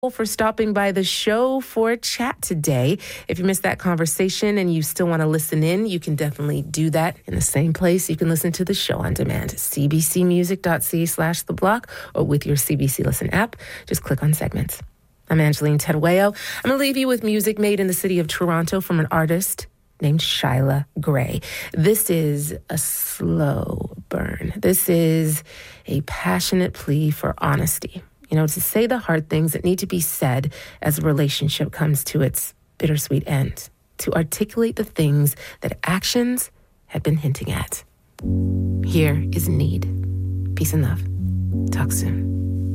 for stopping by the show for a chat today. If you missed that conversation and you still want to listen in, you can definitely do that in the same place. You can listen to the show on demand, cbcmusic.ca/theblock, or with your CBC Listen app. Just click on segments. I'm Angeline Terueo. I'm going to leave you with music made in the city of Toronto from an artist named Shyla Gray. This is a slow burn. This is a passionate plea for honesty. You know, to say the hard things that need to be said as a relationship comes to its bittersweet end. To articulate the things that actions had been hinting at. Here is Need. Peace and love. Talk soon.